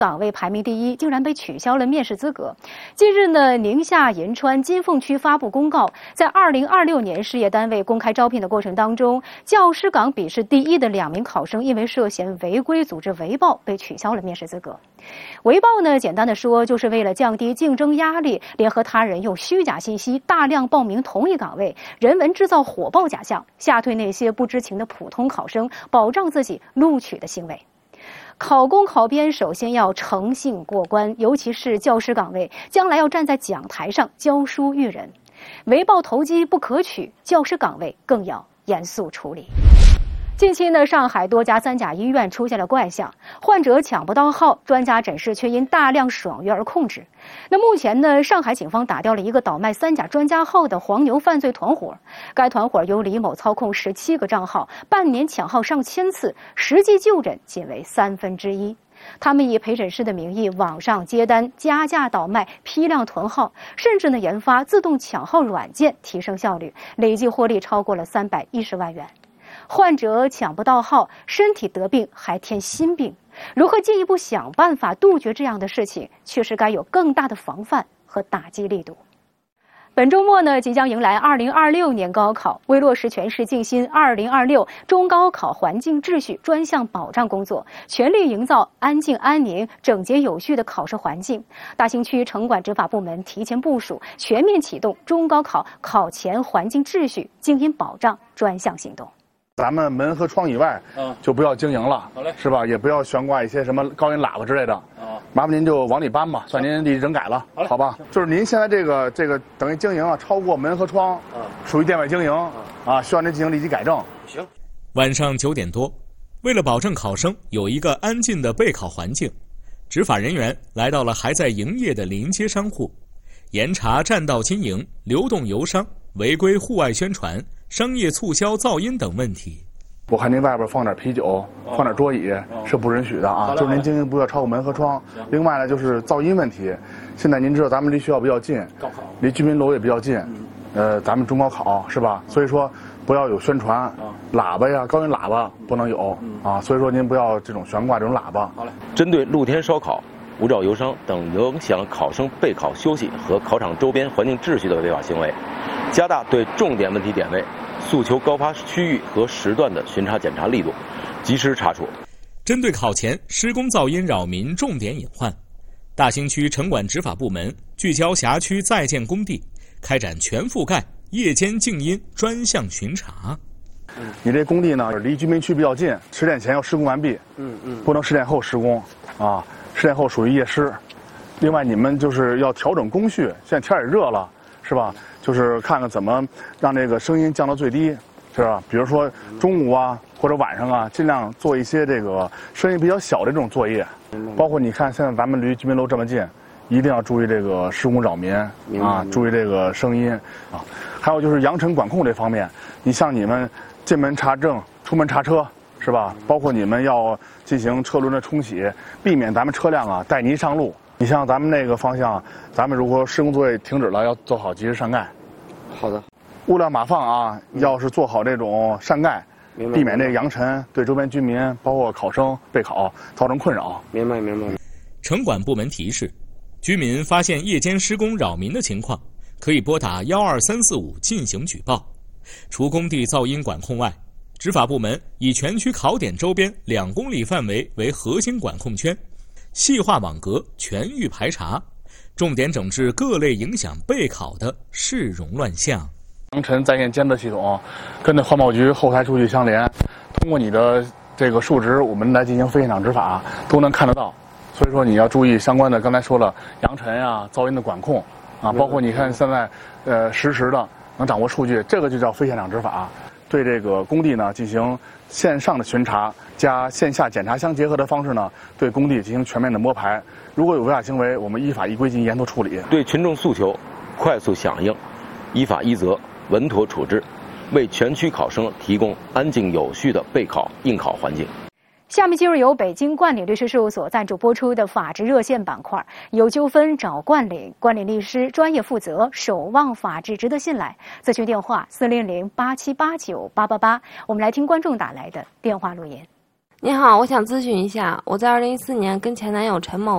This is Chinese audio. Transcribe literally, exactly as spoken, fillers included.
岗位排名第一，竟然被取消了面试资格。近日呢，宁夏银川金凤区发布公告，在二零二六年事业单位公开招聘的过程当中，教师岗笔试第一的两名考生因为涉嫌违规组织围报被取消了面试资格。围报呢，简单的说，就是为了降低竞争压力，联合他人用虚假信息大量报名同一岗位，人为制造火爆假象，吓退那些不知情的普通考生，保障自己录取的行为。考公考编首先要诚信过关，尤其是教师岗位，将来要站在讲台上教书育人。围报投机不可取，教师岗位更要严肃处理。近期呢，上海多家三甲医院出现了怪象，患者抢不到号，专家诊室却因大量爽约而控制。那目前呢，上海警方打掉了一个倒卖三甲专家号的黄牛犯罪团伙，该团伙由李某操控十七个账号，半年抢号上千次，实际就诊仅为三分之一。他们以陪诊师的名义网上接单，加价倒卖，批量囤号，甚至呢研发自动抢号软件，提升效率，累计获利超过了三百一十万元。患者抢不到号，身体得病还添心病，如何进一步想办法杜绝这样的事情，确实该有更大的防范和打击力度。本周末呢，即将迎来二零二六年高考，为落实全市进新二零二六中高考环境秩序专项保障工作，全力营造安静安宁、整洁有序的考试环境，大兴区城管执法部门提前部署，全面启动中高考考前环境秩序静音保障专项行动。 咱们门和窗以外，嗯，就不要经营了，好嘞，是吧？也不要悬挂一些什么高音喇叭之类的，啊，麻烦您就往里搬吧，算您立即整改了，好吧？就是您现在这个这个等于经营啊，超过门和窗，啊，属于店外经营，啊，需要您进行立即改正。 行。晚上九点多，为了保证考生有一个安静的备考环境，执法人员来到了还在营业的临街商户，严查占道经营、流动游商、违规户外宣传、商业促销噪音等问题。 我看您外边放点啤酒，放点桌椅是不允许的啊，就是您经营不要超过门和窗。另外呢，就是噪音问题。现在您知道咱们离学校比较近，离居民楼也比较近，呃，咱们中高考是吧？所以说不要有宣传，喇叭呀、高音喇叭不能有啊。所以说您不要这种悬挂这种喇叭。好嘞。 针对露天烧烤、无照游商等影响考生备考休息和考场周边环境秩序的违法行为，加大对重点问题点位、诉求高发区域和时段的巡查检查力度，及时查处。 针对考前施工噪音扰民重点隐患，大兴区城管执法部门聚焦辖区在建工地，开展全覆盖夜间静音专项巡查。 你这工地呢，离居民区比较近，十点前要施工完毕，嗯嗯，不能十点后施工啊，十点后属于夜施。另外，你们就是要调整工序，现在天也热了，是吧？就是看看怎么让这个声音降到最低，是吧？比如说中午啊或者晚上啊，尽量做一些这个声音比较小的这种作业。包括你看，现在咱们离居民楼这么近，一定要注意这个施工扰民啊，注意这个声音啊。还有就是扬尘管控这方面，你像你们进门查证、出门查车，是吧？包括你们要进行车轮的冲洗，避免咱们车辆啊带泥上路。你像咱们那个方向，咱们如果施工作业停止了，要做好及时上盖。 好的。 物料码放啊，要是做好这种上盖，避免这个扬尘对周边居民，包括考生备考造成困扰。 明白明白。 城管部门提示，居民发现夜间施工扰民的情况，可以拨打幺二三四五进行举报。除工地噪音管控外，执法部门以全区考点周边两公里范围为核心管控圈，细化网格，全域排查，重点整治各类影响备考的市容乱象。 扬尘在线监测系统跟着环保局后台数据相连，通过你的这个数值，我们来进行非现场执法，都能看得到。所以说你要注意相关的，刚才说了扬尘啊、噪音的管控啊，包括你看现在呃实时的能掌握数据，这个就叫非现场执法。对这个工地呢进行线上的巡查加线下检查相结合的方式呢，对工地进行全面的摸排。如果有违法行为，我们依法依规进行严肃处理。 对群众诉求快速响应，依法依责，稳妥处置，为全区考生提供安静有序的备考应考环境。 下面进入由北京冠岭律师事务所赞助播出的法治热线板块，有纠纷找冠岭，冠岭律师专业负责，守望法治，值得信赖。咨询电话四零零八七八九八八八。我们来听观众打来的电话录音。 你好，我想咨询一下，我在二零一四年跟前男友陈某